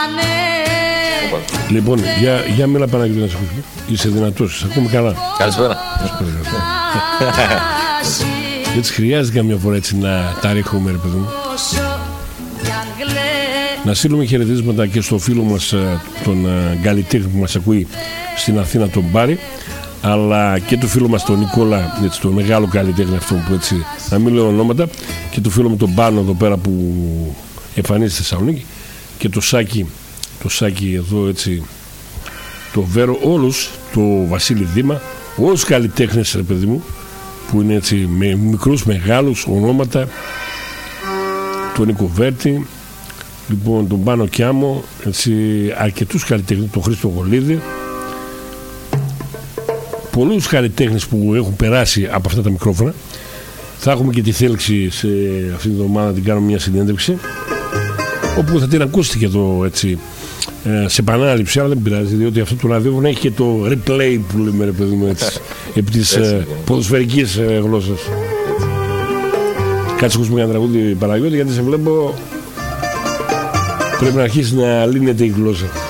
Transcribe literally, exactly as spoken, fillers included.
Λοιπόν, για, για μίλα Παναγιώτη να σε ακούσουμε. Είσαι δυνατός, σε ακούμε καλά. Καλησπέρα. Έτσι χρειάζεται καμιά φορά έτσι να τα ρίχνουμε, ρε παιδί μου. Να στείλουμε χαιρετίσματα και στο φίλο μας τον καλλιτέχνη που μας ακούει στην Αθήνα, τον Μπάρη, αλλά και το φίλο μας τον Νικόλα, έτσι, το μεγάλο καλλιτέχνη αυτό που έτσι, να μην λέω ονόματα, και το φίλο μου τον Πάνο εδώ πέρα που εμφανίζεται στη Θεσσαλονίκη, και το Σάκη, το Σάκη εδώ έτσι, το Βέρο, όλους, το Βασίλη Δήμα, όλους τους καλλιτέχνες, ρε παιδί μου, που είναι έτσι με μικρούς, μεγάλους ονόματα, τον Νίκο Βέρτη, λοιπόν τον Πάνο Κιάμο, έτσι, αρκετούς καλλιτέχνες, τον Χρήστο Γολίδη, πολλούς καλλιτέχνες που έχουν περάσει από αυτά τα μικρόφωνα. Θα έχουμε και τη θέλξη σε αυτή την εβδομάδα να την κάνουμε μια συνέντευξη, όπου θα την ακούσετε και εδώ έτσι σε επανάληψη, αλλά δεν πειράζει, διότι αυτό το ραδιόφωνο έχει και το replay που λέμε, ρε παιδί μου, έτσι, επί της ε, ποδοσφαιρικής ε, γλώσσας. Κάτσε ακούσουμε ένα τραγούδι, Παναγιώτη, γιατί σε βλέπω πρέπει να αρχίσει να λύνεται η γλώσσα.